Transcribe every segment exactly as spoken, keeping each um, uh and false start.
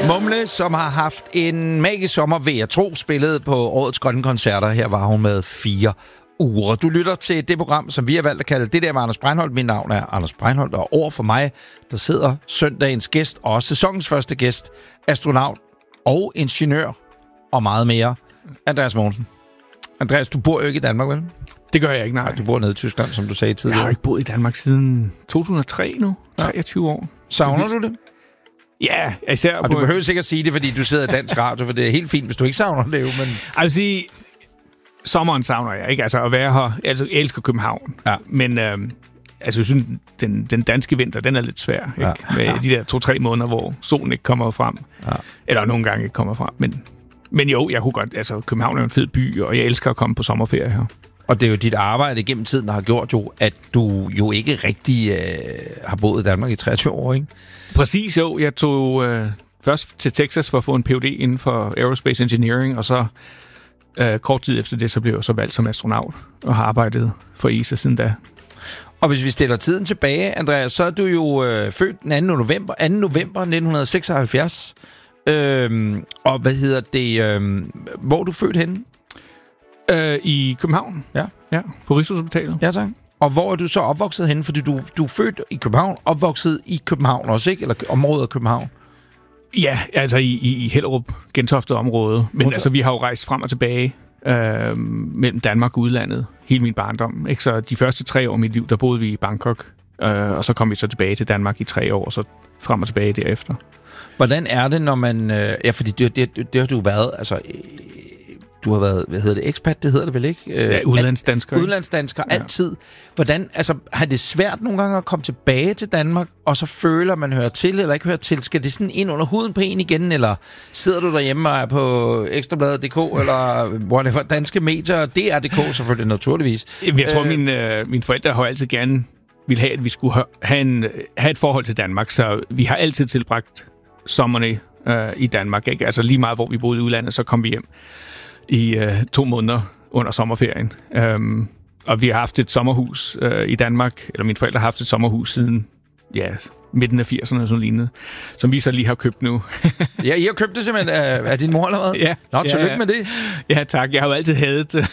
Mumle, som har haft en magisk sommer, vil jeg tro, spillet på årets grønne koncerter. Her var hun med fire uger. Du lytter til det program, som vi har valgt at kalde Det der med Anders Breinholt. Mit navn er Anders Breinholt, og over for mig, der sidder søndagens gæst, og sæsonens første gæst, astronaut og ingeniør og meget mere, Andreas Mogensen. Andreas, du bor jo ikke i Danmark, vel? Det gør jeg ikke, nej. nej. Du bor nede i Tyskland, som du sagde tidligere. Jeg har ikke boet i Danmark siden to tusind og tre nu. treogtyve år. Savner du det? Ja, især og på... du behøver sikkert sige det, fordi du sidder i dansk radio, for det er helt fint, hvis du ikke savner det, men... Jeg vil sige, sommeren savner jeg, ikke? Altså at være her... Altså, jeg elsker København. Ja. Men øh, altså, jeg synes, den, den danske vinter, den er lidt svær, ikke? Ja. Med Ja. de der to-tre måneder, hvor solen ikke kommer frem. Ja. Eller nogle gange ikke kommer frem. Men, men jo, jeg kunne godt... Altså, København er en fed by, og jeg elsker at komme på sommerferie her. Og det er jo dit arbejde gennem tiden, der har gjort jo, at du jo ikke rigtig øh, har boet i Danmark i treogtyve år, ikke? Præcis, jo. Jeg tog øh, først til Texas for at få en P H D inden for Aerospace Engineering, og så øh, kort tid efter det, så blev jeg så valgt som astronaut og har arbejdet for E S A siden da. Og hvis vi stiller tiden tilbage, Andreas, så er du jo øh, født den anden november, anden november nitten seksoghalvfjerds. Øhm, og hvad hedder det? Øh, hvor er du født henne? Øh, I København. Ja. Ja, på Rigshospitalet. Ja, tak. Og hvor er du så opvokset henne? Fordi du, du er født i København, opvokset i København også, ikke? Eller området af København? Ja, altså i, i Hellerup, Gentofte område. Men altså, vi har jo rejst frem og tilbage øh, mellem Danmark og udlandet hele min barndom. Ikke? Så de første tre år af mit liv, der boede vi i Bangkok. Øh, og så kom vi så tilbage til Danmark i tre år, og så frem og tilbage derefter. Hvordan er det, når man... Øh, ja, fordi det, det, det har du været... Altså, du har været, hvad hedder det, expat, det hedder det vel ikke? Ja, udlandsdansker. Udlandsdansker, ja. Altid. Hvordan, altså, har det svært nogle gange at komme tilbage til Danmark, og så føler man hører til, eller ikke hører til? Skal det sådan ind under huden på en igen, eller sidder du derhjemme og er på ekstrabladet punktum d k, eller whatever, danske medier, D R punktum d k selvfølgelig, naturligvis. Jeg tror, øh, mine, mine forældre har altid gerne ville have, at vi skulle have, en, have et forhold til Danmark, så vi har altid tilbragt sommerne øh, i Danmark, ikke? Altså lige meget, hvor vi boede i udlandet, så kom vi hjem i øh, to måneder under sommerferien. Um, og vi har haft et sommerhus øh, i Danmark, eller mine forældre har haft et sommerhus siden ja, midten af firserne og sådan lignende, som vi så lige har købt nu. Ja, I har købt det simpelthen af, af din mor eller hvad? Ja. Nå, tillykke ja, med det. Ja, tak. Jeg har jo altid hadet det.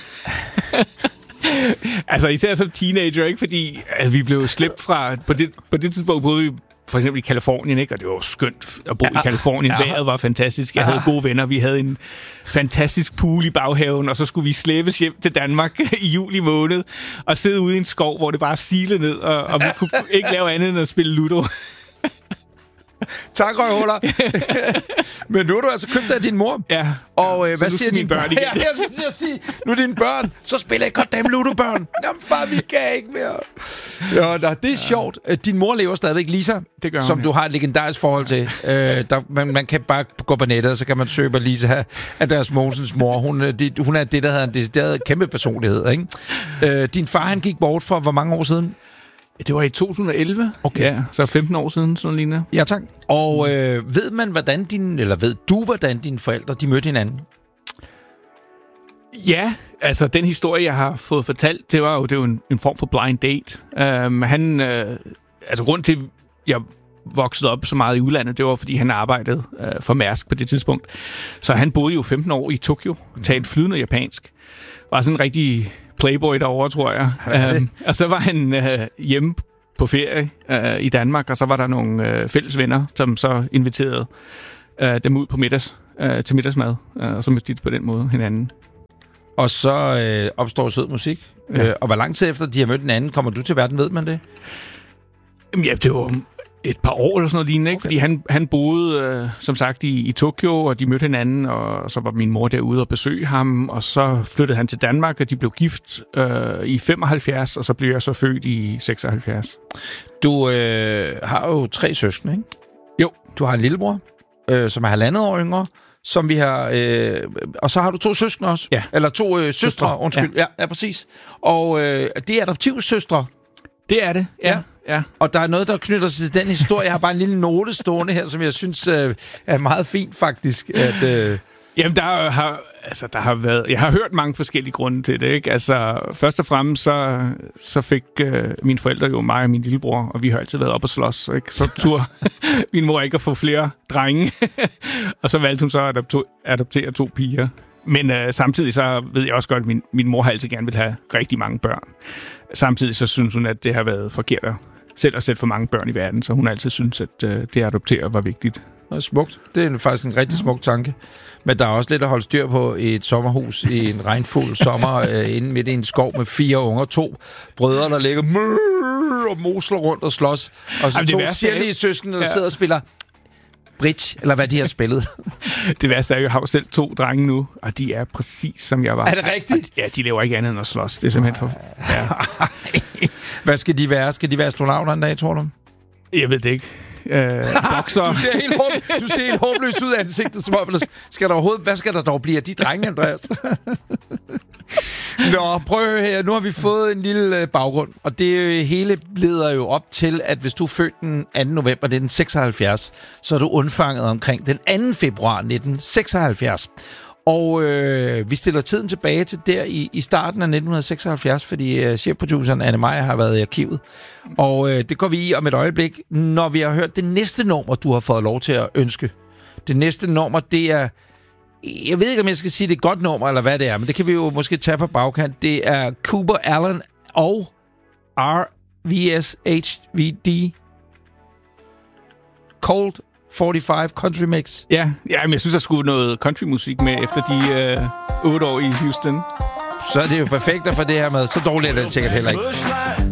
Altså især som teenager, ikke? Fordi altså, vi blev slæbt fra... På det, på det tidspunkt boede vi for eksempel i Kalifornien, ikke? Og det var skønt at bo ja. i Kalifornien. Ja. Vejret var fantastisk. Jeg ja. havde gode venner. Vi havde en fantastisk pool i baghaven, og så skulle vi slæbes hjem til Danmark i juli måned og sidde ude i en skov, hvor det bare silede ned, og, og vi kunne ikke lave andet end at spille Ludo. Tak, røvhuller. Men nu har du altså købt af din mor. Ja. Og øh, hvad siger dine børn igen? Ja, jeg skulle til at sige, nu er dine børn, så spiller jeg goddamn Ludo-børn. Jamen far, vi kan ikke mere. Ja, da, det er ja. sjovt. Din mor lever stadigvæk, Lisa, det gør hun, som ja. du har et legendarisk forhold til. øh, der, man, man kan bare gå på nettet, og så kan man søge på Lisa, Andreas Mogensens mor. Hun, de, hun er det, der hedder en decideret kæmpe personlighed. Ikke? Øh, din far, han gik bort for hvor mange år siden? Det var i to tusind og elleve. Okay. Ja, så femten år siden, sådan lignende. Ja, tak. Og øh, ved man, hvordan din, eller ved du, hvordan dine forældre, de mødte hinanden? Ja, altså den historie, jeg har fået fortalt, det var jo, det var en, en form for blind date. Um, han, øh, altså grund til, jeg voksede op så meget i udlandet, det var, fordi han arbejdede øh, for Mærsk på det tidspunkt. Så han boede jo femten år i Tokyo, talte flydende japansk. Var sådan en rigtig playboy derovre, tror jeg. Um, og så var han øh, hjemme på ferie øh, i Danmark, og så var der nogle øh, fælles venner, som så inviterede øh, dem ud på middags, øh, til middagsmad, øh, og så mødte de på den måde hinanden. Og så øh, opstår sød musik. Ja. Øh, og hvor lang tid efter de har mødt hinanden, kommer du til verden, ved man det? Jamen, ja, det var et par år eller sådan noget lignende, ikke? Okay. Fordi han, han boede, øh, som sagt, i, i Tokyo, og de mødte hinanden, og så var min mor derude og besøge ham, og så flyttede han til Danmark, og de blev gift øh, i femoghalvfjerds, og så blev jeg så født i seksoghalvfjerds. Du øh, har jo tre søskende, ikke? Jo. Du har en lillebror, øh, som er halvandet år yngre, som vi har... Øh, og så har du to søskende også. Ja. Eller to øh, søstre, søstre, undskyld. Ja. Ja, ja, præcis. Og øh, det er adoptivsøstre. Det er det, ja. ja. Ja. Og der er noget, der knytter sig til den historie. Jeg har bare en lille note stående her, som jeg synes øh, er meget fint, faktisk. At, øh... Jamen, der har Altså, der har været... Jeg har hørt mange forskellige grunde til det, ikke? Altså, først og fremmest, så, så fik øh, mine forældre jo mig og min lillebror, og vi har altid været op og slås, ikke? Så tur min mor ikke at få flere drenge. Og så valgte hun så at adopto- adoptere to piger. Men øh, samtidig så ved jeg også godt, at min, min mor har altid gerne vil have rigtig mange børn. Samtidig så synes hun, at det har været forkert at selv at sætte for mange børn i verden, så hun altid synes, at øh, det at adoptere var vigtigt. Det er smukt. Det er faktisk en rigtig smuk tanke. Men der er også lidt at holde styr på i et sommerhus i en regnfuld sommer, øh, inde midt i en skov med fire unger, to brødre, der ligger og mosler rundt og slås. Og så Jamen, to særlige søskende, der ja. sidder og spiller bridge, eller hvad de har spillet. Det værste er, at jeg har selv to drenge nu, og de er præcis som jeg var. Er det rigtigt? Ja, de laver ikke andet end at slås. Det er simpelthen for... Ja. Hvad skal de være? Skal de være astronauter en dag, tror du? Jeg ved det ikke. Øh, bokser. Du ser helt håb, du ser helt håbløs ud af ansigtet, som om, skal der overhovedet, hvad skal der dog blive af de drenge, Andreas? Nå, prøv her. Nu har vi fået en lille øh, baggrund, og det hele leder jo op til, at hvis du er født den anden november nitten seksoghalvfjerds, så er du undfanget omkring den anden februar nitten seksoghalvfjerds. Og øh, vi stiller tiden tilbage til der i, i starten af nitten seksoghalvfjerds, fordi øh, chefproduceren Anne Meyer har været i arkivet. Og øh, det går vi i om et øjeblik, når vi har hørt det næste nummer, du har fået lov til at ønske. Det næste nummer, det er... Jeg ved ikke, om jeg skal sige, det er et godt nummer, eller hvad det er, men det kan vi jo måske tage på bagkant. Det er Cooper Allen og R V S H V D. Cold forty-five Country Mix. Ja, ja, men jeg synes, der skulle noget countrymusik med efter de øh, otte år i Houston. Så er det jo perfekt at få det her med. Så dårligt er det sikkert heller ikke.